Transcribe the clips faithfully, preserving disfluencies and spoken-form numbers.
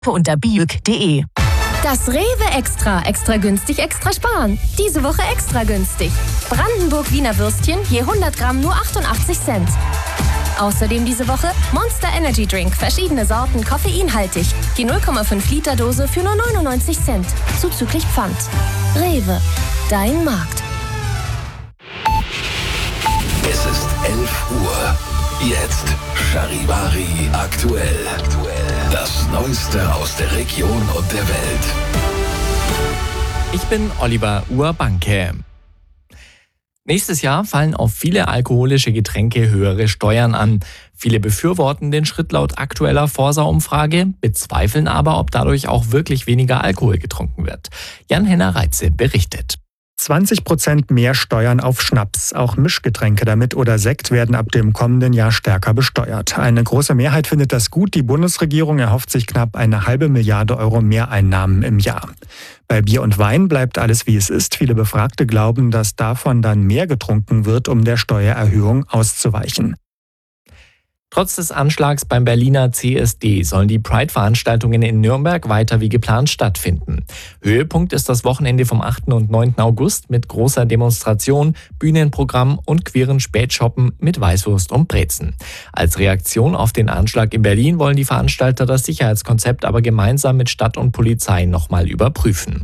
unter biuk punkt de. Das Rewe Extra. Extra günstig, extra sparen. Diese Woche extra günstig. Brandenburg-Wiener Würstchen je hundert Gramm nur achtundachtzig Cent. Außerdem diese Woche Monster Energy Drink. Verschiedene Sorten, koffeinhaltig. Die null Komma fünf Liter Dose für nur neunundneunzig Cent. Zuzüglich Pfand. Rewe. Dein Markt. Es ist elf Uhr. Jetzt Charivari aktuell. Das Neueste aus der Region und der Welt. Ich bin Oliver Urbanke. Nächstes Jahr fallen auf viele alkoholische Getränke höhere Steuern an. Viele befürworten den Schritt laut aktueller Forsa-Umfrage, bezweifeln aber, ob dadurch auch wirklich weniger Alkohol getrunken wird. Jan-Henner Reitze berichtet. zwanzig Prozent mehr Steuern auf Schnaps. Auch Mischgetränke damit oder Sekt werden ab dem kommenden Jahr stärker besteuert. Eine große Mehrheit findet das gut. Die Bundesregierung erhofft sich knapp eine halbe Milliarde Euro Mehreinnahmen im Jahr. Bei Bier und Wein bleibt alles wie es ist. Viele Befragte glauben, dass davon dann mehr getrunken wird, um der Steuererhöhung auszuweichen. Trotz des Anschlags beim Berliner C S D sollen die Pride-Veranstaltungen in Nürnberg weiter wie geplant stattfinden. Höhepunkt ist das Wochenende vom achten und neunten August mit großer Demonstration, Bühnenprogramm und queeren Spätshoppen mit Weißwurst und Brezen. Als Reaktion auf den Anschlag in Berlin wollen die Veranstalter das Sicherheitskonzept aber gemeinsam mit Stadt und Polizei nochmal überprüfen.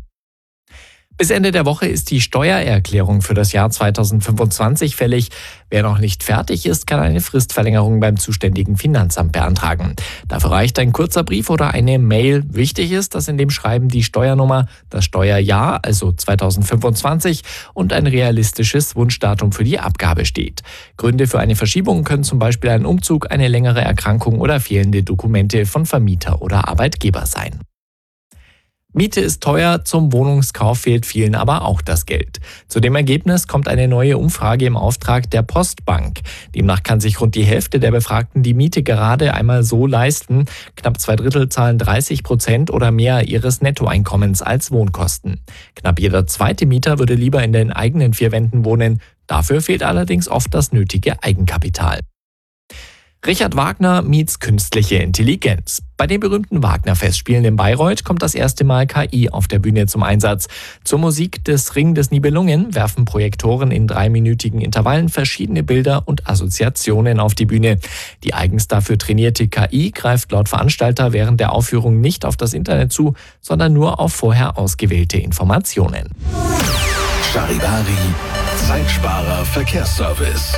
Bis Ende der Woche ist die Steuererklärung für das Jahr zweitausendfünfundzwanzig fällig. Wer noch nicht fertig ist, kann eine Fristverlängerung beim zuständigen Finanzamt beantragen. Dafür reicht ein kurzer Brief oder eine Mail. Wichtig ist, dass in dem Schreiben die Steuernummer, das Steuerjahr, also zweitausendfünfundzwanzig, und ein realistisches Wunschdatum für die Abgabe steht. Gründe für eine Verschiebung können zum Beispiel ein Umzug, eine längere Erkrankung oder fehlende Dokumente von Vermieter oder Arbeitgeber sein. Miete ist teuer, zum Wohnungskauf fehlt vielen aber auch das Geld. Zu dem Ergebnis kommt eine neue Umfrage im Auftrag der Postbank. Demnach kann sich rund die Hälfte der Befragten die Miete gerade einmal so leisten. Knapp zwei Drittel zahlen dreißig Prozent oder mehr ihres Nettoeinkommens als Wohnkosten. Knapp jeder zweite Mieter würde lieber in den eigenen vier Wänden wohnen. Dafür fehlt allerdings oft das nötige Eigenkapital. Richard Wagner meets künstliche Intelligenz. Bei den berühmten Wagner-Festspielen in Bayreuth kommt das erste Mal K I auf der Bühne zum Einsatz. Zur Musik des Ring des Nibelungen werfen Projektoren in dreiminütigen Intervallen verschiedene Bilder und Assoziationen auf die Bühne. Die eigens dafür trainierte K I greift laut Veranstalter während der Aufführung nicht auf das Internet zu, sondern nur auf vorher ausgewählte Informationen. Charivari, Zeitsparer Verkehrsservice.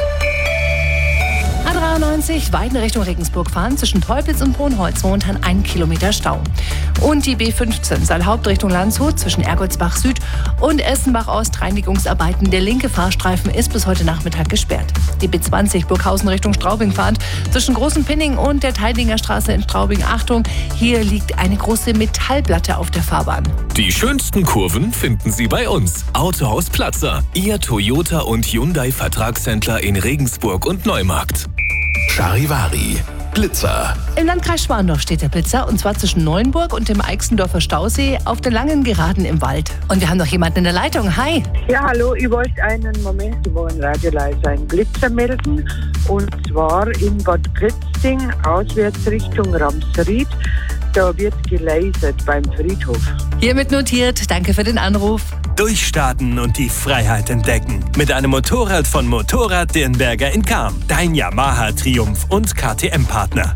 A dreiundneunzig, Weiden Richtung Regensburg fahren, zwischen Teupitz und Brunholz momentan ein Kilometer Stau. Und die B fünfzehn, Saalhaupt Richtung Landshut, zwischen Ergoldsbach Süd und Essenbach Ost, Reinigungsarbeiten. Der linke Fahrstreifen ist bis heute Nachmittag gesperrt. Die B zwanzig, Burghausen Richtung Straubing fahrend, zwischen Großen Pinning und der Teidinger Straße in Straubing. Achtung, hier liegt eine große Metallplatte auf der Fahrbahn. Die schönsten Kurven finden Sie bei uns. Autohaus Platzer, Ihr Toyota und Hyundai Vertragshändler in Regensburg und Neumarkt. Charivari, Blitzer. Im Landkreis Schwandorf steht der Blitzer, und zwar zwischen Neuenburg und dem Eichsendorfer Stausee auf der langen Geraden im Wald. Und wir haben noch jemanden in der Leitung. Hi. Ja, hallo, ich wollte einen Moment, ich wollte radioleise einen Blitzer melden. Und zwar in Bad Kötzting, auswärts Richtung Ramsried. Da wird gelasert beim Friedhof. Hiermit notiert. Danke für den Anruf. Durchstarten und die Freiheit entdecken. Mit einem Motorrad von Motorrad Dirnberger in Cham. Dein Yamaha Triumph und K T M-Partner.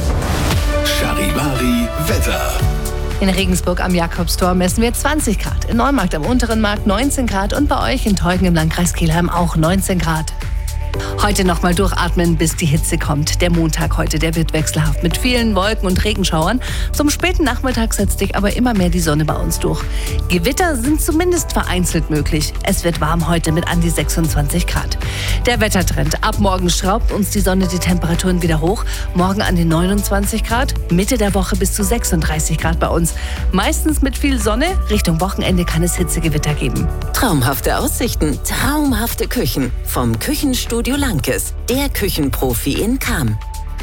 Charivari Wetter. In Regensburg am Jakobstor messen wir zwanzig Grad. In Neumarkt am Unteren Markt neunzehn Grad und bei euch in Teugen im Landkreis Kelheim auch neunzehn Grad. Heute nochmal durchatmen, bis die Hitze kommt. Der Montag heute, der wird wechselhaft mit vielen Wolken und Regenschauern. Zum späten Nachmittag setzt sich aber immer mehr die Sonne bei uns durch. Gewitter sind zumindest vereinzelt möglich. Es wird warm heute mit an die sechsundzwanzig Grad. Der Wettertrend. Ab morgen schraubt uns die Sonne die Temperaturen wieder hoch. Morgen an die neunundzwanzig Grad, Mitte der Woche bis zu sechsunddreißig Grad bei uns. Meistens mit viel Sonne. Richtung Wochenende kann es Hitzegewitter geben. Traumhafte Aussichten, traumhafte Küchen. Vom Küchenstudio Lankes, der Küchenprofi in Cham.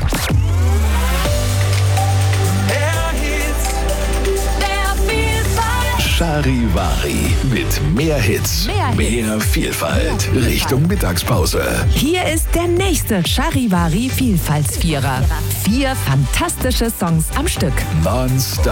Charivari mit mehr Hits, mehr, mehr Vielfalt, Richtung Mittagspause. Hier ist der nächste Charivari Vielfaltsvierer. Vier fantastische Songs am Stück. Non-stop.